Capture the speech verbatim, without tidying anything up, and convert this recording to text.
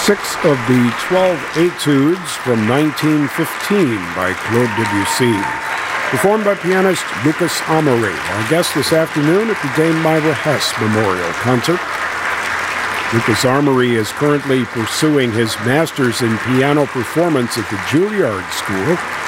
six of the twelve etudes from nineteen fifteen by Claude Debussy, performed by pianist Lucas Amory, our guest this afternoon at the Dame Myra Hess Memorial Concert. Lucas Amory is currently pursuing his master's in piano performance at the Juilliard School